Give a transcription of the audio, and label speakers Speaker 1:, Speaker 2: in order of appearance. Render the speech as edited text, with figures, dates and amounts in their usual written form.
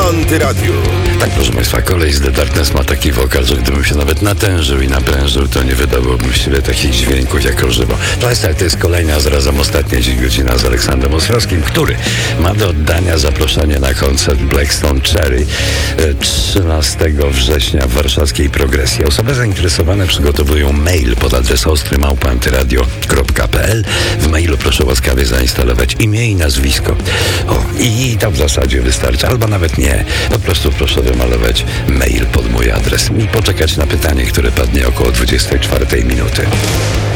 Speaker 1: Antyradiu.
Speaker 2: Tak, proszę Państwa, kolej z The Darkness ma taki wokal, że gdybym się nawet natężył i naprężył, to nie wydałbym z siebie takich dźwięków jak o żywo. Państwa, to jest kolejna, zarazem ostatnia dziś godzina z Aleksandrem Ostrowskim, który ma do oddania zaproszenie na koncert Blackstone Cherry 13 września w warszawskiej Progresji. Osoby zainteresowane przygotowują mail pod adres ostry@antyradio.pl. W mailu proszę łaskawie zainstalować imię i nazwisko. I to w zasadzie wystarczy, albo nawet nie. Po prostu proszę wymalować mail pod mój adres i poczekać na pytanie, które padnie około 24 minuty.